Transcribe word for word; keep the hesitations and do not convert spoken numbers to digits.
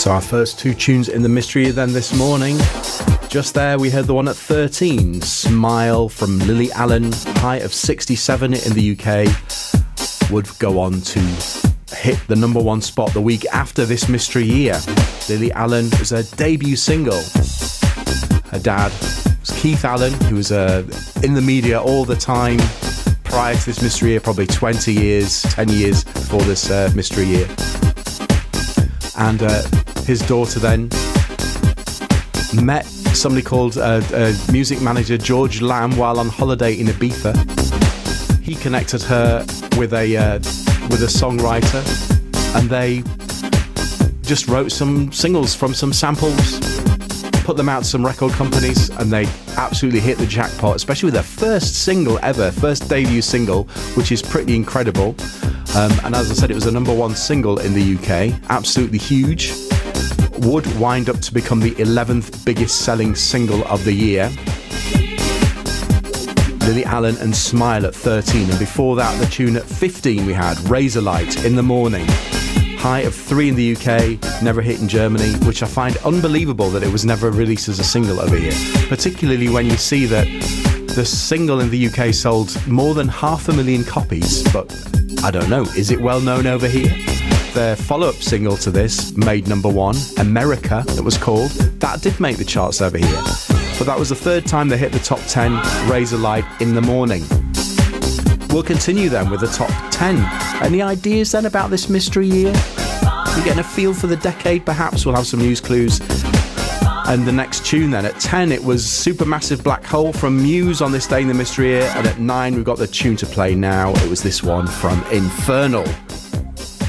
So our first two tunes in the mystery then this morning. Just there we heard the one at thirteen, Smile from Lily Allen, high of sixty-seven in the U K, would go on to hit the number one spot the week after this mystery year. Lily Allen was her debut single. Her dad was Keith Allen, who was uh, in the media all the time prior to this mystery year, probably twenty years, ten years before this uh, mystery year. And uh, his daughter then met somebody called uh, uh, music manager George Lamb while on holiday in Ibiza. He connected her with a uh, with a songwriter, and they just wrote some singles from some samples, put them out to some record companies, and they absolutely hit the jackpot, especially with their first single ever, first debut single, which is pretty incredible. Um, and as I said, it was a number one single in the U K, absolutely huge. Would wind up to become the eleventh biggest selling single of the year. Lily Allen and Smile at thirteen, and before that the tune at fifteen we had Razorlight, In the Morning, high of three in the U K, never hit in Germany, which I find unbelievable that it was never released as a single over here, particularly when you see that the single in the U K sold more than half a million copies, but I don't know, is it well known over here? Their follow-up single to this made number one, America, it was called, that did make the charts over here. But that was the third time they hit the top ten, Razorlight, In the Morning. We'll continue then with the top ten. Any ideas then about this mystery year? You're getting a feel for the decade perhaps? We'll have some news clues. And the next tune then, at ten it was Supermassive Black Hole from Muse on this day in the mystery year, and at nine we've got the tune to play now. It was this one from Infernal.